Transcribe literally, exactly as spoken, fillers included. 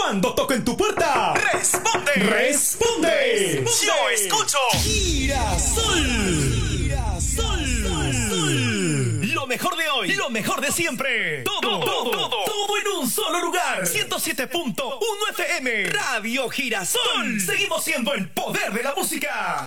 Cuando toquen tu puerta, ¡responde! ¡Responde! ¡Yo escucho! Girasol. Girasol. Sol. Lo mejor de hoy, lo mejor de siempre. Todo, todo, todo, todo en un solo lugar. ciento siete punto uno F M. Radio Girasol. Seguimos siendo el poder de la música.